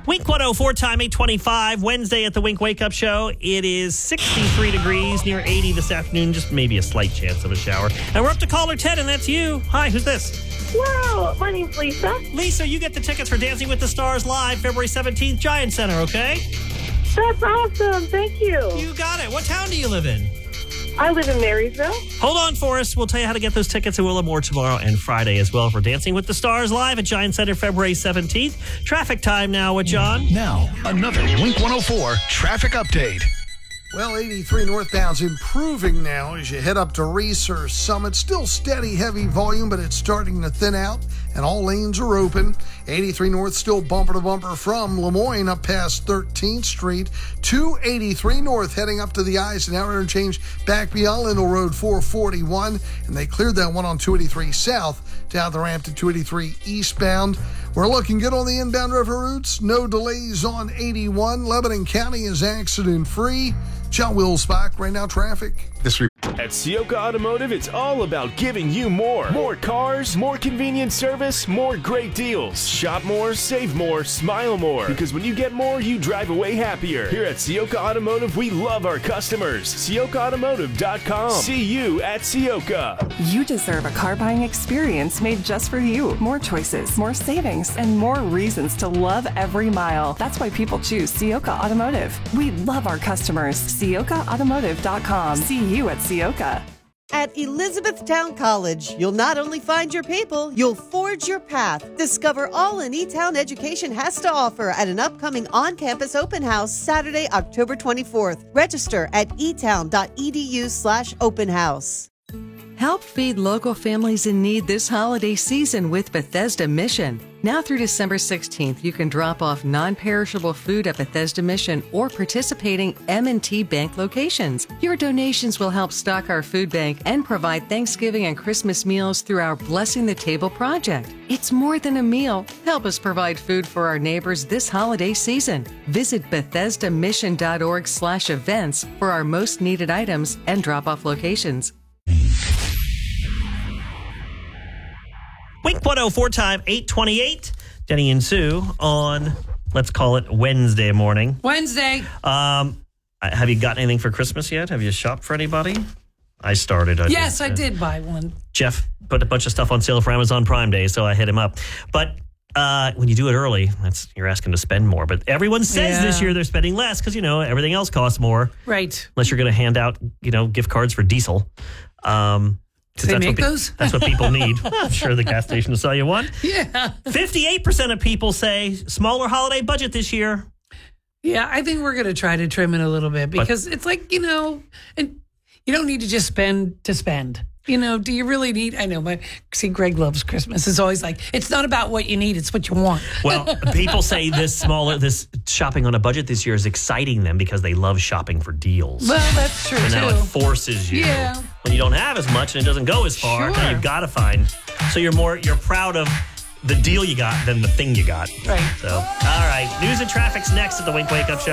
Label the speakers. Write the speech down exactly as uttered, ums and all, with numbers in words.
Speaker 1: Wink one oh four time, eight twenty-five, Wednesday at the Wink Wake Up Show. It is sixty-three degrees, near eighty this afternoon, just maybe a slight chance of a shower. And we're up to caller ten, and that's you. Hi, who's this?
Speaker 2: Wow, my name's Lisa.
Speaker 1: Lisa, you get the tickets for Dancing with the Stars live February seventeenth, Giant Center, okay?
Speaker 2: That's awesome. Thank you.
Speaker 1: You got it. What town do you live in?
Speaker 2: I live in Marysville.
Speaker 1: Hold on for us. We'll tell you how to get those tickets, and we'll have more tomorrow and Friday as well for Dancing with the Stars live at Giant Center February seventeenth. Traffic time now with John.
Speaker 3: Now, another Wink one oh four traffic update.
Speaker 4: Well, eighty-three northbound's improving now as you head up to Reese or Summit. Still steady, heavy volume, but it's starting to thin out, and all lanes are open. eighty-three north still bumper to bumper from Lemoyne up past thirteenth Street. two eighty-three north heading up to the Eisenhower interchange back beyond Lindell Road four forty-one, and they cleared that one on two eighty-three south down the ramp to two eighty-three eastbound. We're looking good on the inbound river routes. No delays on eighty-one. Lebanon County is accident-free. John Wilsbach, right now traffic.
Speaker 5: This re- At Sioka Automotive, it's all about giving you more. More cars, more convenient service, more great deals. Shop more, save more, smile more. Because when you get more, you drive away happier. Here at Sioka Automotive, we love our customers. Sioka Automotive dot com. See you at Sioka.
Speaker 6: You deserve a car buying experience made just for you. More choices, more savings, and more reasons to love every mile. That's why people choose Sioka Automotive. We love our customers. Sioka Automotive dot com. See you at Sioka.
Speaker 7: At Elizabethtown College, you'll not only find your people, you'll forge your path. Discover all an E-Town education has to offer at an upcoming on-campus open house Saturday, October twenty-fourth. Register at etown.edu slash open house.
Speaker 8: Help feed local families in need this holiday season with Bethesda Mission. Now through December sixteenth, you can drop off non-perishable food at Bethesda Mission or participating M and T Bank locations. Your donations will help stock our food bank and provide Thanksgiving and Christmas meals through our Blessing the Table project. It's more than a meal. Help us provide food for our neighbors this holiday season. Visit Bethesda Mission dot org slash events for our most needed items and drop-off locations.
Speaker 1: Wink one oh four time, eight twenty-eight. Denny and Sue on, let's call it Wednesday morning.
Speaker 9: Wednesday.
Speaker 1: Um, have you got anything for Christmas yet? Have you shopped for anybody? I started. I
Speaker 9: yes,
Speaker 1: did.
Speaker 9: I did buy one.
Speaker 1: Jeff put a bunch of stuff on sale for Amazon Prime Day, so I hit him up. But uh, when you do it early, that's you're asking to spend more. But everyone says
Speaker 9: Yeah.
Speaker 1: this year they're spending less because, you know, everything else costs more.
Speaker 9: Right.
Speaker 1: Unless you're going to hand out, you know, gift cards for diesel. Um
Speaker 9: Do they
Speaker 1: that's
Speaker 9: make
Speaker 1: what pe-
Speaker 9: those?
Speaker 1: That's what people need. I'm sure the gas station will sell you one.
Speaker 9: Yeah.
Speaker 1: fifty-eight percent of people say smaller holiday budget this year.
Speaker 9: Yeah, I think we're going to try to trim it a little bit because it's like, you know, and you don't need to just spend to spend. You know, do you really need? I know, my see, Greg loves Christmas. It's always like, it's not about what you need, it's what you want.
Speaker 1: Well, people say this smaller, this shopping on a budget this year is exciting them because they love shopping for deals.
Speaker 9: Well, that's true,
Speaker 1: so
Speaker 9: too.
Speaker 1: now it forces you.
Speaker 9: Yeah.
Speaker 1: When you don't have as much and it doesn't go as far,
Speaker 9: Sure.
Speaker 1: now you've got to find. So you're more, you're proud of the deal you got than the thing you got.
Speaker 9: Right.
Speaker 1: So, all right. News and traffic's next at the Wink Wake Up Show.